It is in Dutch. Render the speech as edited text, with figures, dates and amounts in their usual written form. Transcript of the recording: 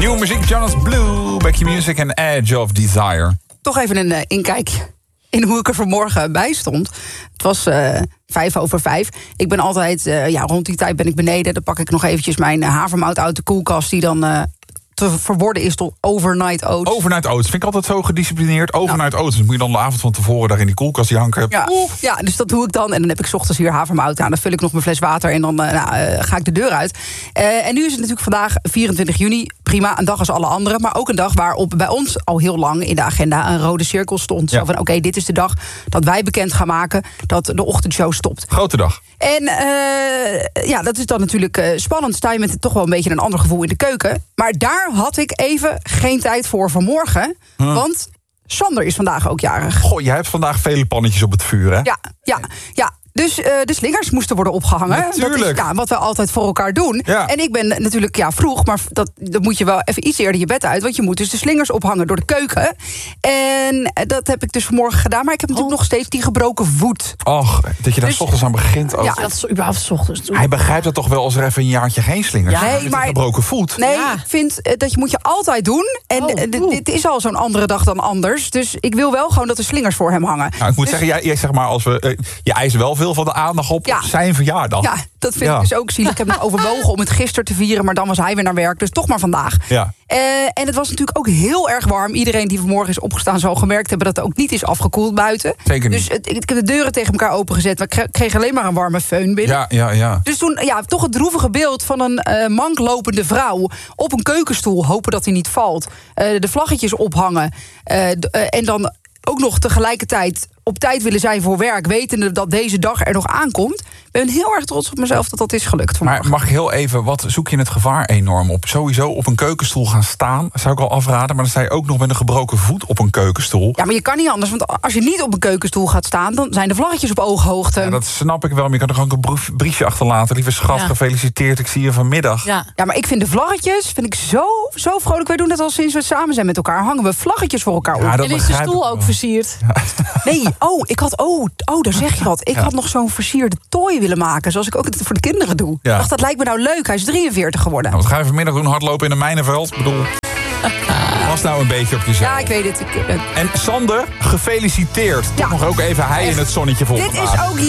Nieuwe muziek, Jonas Blue, Back Your Music en Edge of Desire. Toch even een inkijkje in hoe ik er vanmorgen bij stond. Het was 5:05. Ik ben altijd, rond die tijd ben ik beneden. Dan pak ik nog eventjes mijn havermout uit de koelkast, die dan te verworden is tot overnight oats. Overnight oats, vind ik altijd zo gedisciplineerd. Overnight oats, dus moet je dan de avond van tevoren daar in die koelkast die hangen. Ja, dus dat doe ik dan. En dan heb ik 's ochtends hier havermout aan. Dan vul ik nog mijn fles water en dan ga ik de deur uit. En nu is het natuurlijk vandaag 24 juni. Prima, een dag als alle anderen. Maar ook een dag waarop bij ons al heel lang in de agenda een rode cirkel stond. Ja. Zo van, oké, dit is de dag dat wij bekend gaan maken dat de ochtendshow stopt. Grote dag. En dat is dan natuurlijk spannend. Sta je met toch wel een beetje een ander gevoel in de keuken. Maar daar had ik even geen tijd voor vanmorgen. Want Sander is vandaag ook jarig. Goh, jij hebt vandaag vele pannetjes op het vuur, hè? Ja. Dus de slingers moesten worden opgehangen. Natuurlijk. Dat is wat we altijd voor elkaar doen. Ja. En ik ben natuurlijk vroeg, maar dan moet je wel even iets eerder je bed uit. Want je moet dus de slingers ophangen door de keuken. En dat heb ik dus vanmorgen gedaan. Maar ik heb natuurlijk nog steeds die gebroken voet. Och, dat je daar 's ochtends aan begint. Ja, Dat is überhaupt 's ochtends. Hij begrijpt dat toch wel als er even een jaartje geen slingers Ja, zijn. nee, Met maar- een gebroken voet. Nee, ik vind dat moet je altijd doen. En dit is al zo'n andere dag dan anders. Dus ik wil wel gewoon dat de slingers voor hem hangen. Nou, ik moet zeggen, jij zeg maar, als we, je eist wel veel van de aandacht op zijn verjaardag. Ja, dat vind ik dus ook zielig. Ik heb nog overwogen om het gisteren te vieren, maar dan was hij weer naar werk. Dus toch maar vandaag. Ja. En het was natuurlijk ook heel erg warm. Iedereen die vanmorgen is opgestaan zal gemerkt hebben dat het ook niet is afgekoeld buiten. Zeker niet. Dus ik heb de deuren tegen elkaar opengezet. Maar ik kreeg alleen maar een warme föhn binnen. Ja. Dus toen, toch het droevige beeld van een manklopende vrouw op een keukenstoel. Hopen dat hij niet valt. De vlaggetjes ophangen. En dan ook nog tegelijkertijd op tijd willen zijn voor werk, wetende dat deze dag er nog aankomt. Ik ben heel erg trots op mezelf dat is gelukt vanmorgen. Maar mag ik heel even, wat zoek je het gevaar enorm op? Sowieso op een keukenstoel gaan staan, zou ik al afraden. Maar dan sta je ook nog met een gebroken voet op een keukenstoel. Ja, maar je kan niet anders, want als je niet op een keukenstoel gaat staan, dan zijn de vlaggetjes op ooghoogte. Ja, dat snap ik wel, maar je kan toch ook een briefje achterlaten. Lieve schat, gefeliciteerd, ik zie je vanmiddag. Ja. Ja, maar ik vind de vlaggetjes zo vrolijk. Wij doen dat al sinds we samen zijn met elkaar. Hangen we vlaggetjes voor elkaar op. Ja, dat En is de begrijp ik stoel ook wel. versierd? Nee, daar zeg je wat. Ik had nog zo'n versierde tooi willen maken, zoals ik ook het voor de kinderen doe. Ja. Ik dacht, dat lijkt me nou leuk. Hij is 43 geworden. Nou, wat ga je vanmiddag doen? Hardlopen in een mijnenveld? Ik bedoel, pas nou een beetje op jezelf. Ja, ik weet het. En Sander, gefeliciteerd. Ja. Toch nog ook even hij in het zonnetje voor Dit is vandaag. ook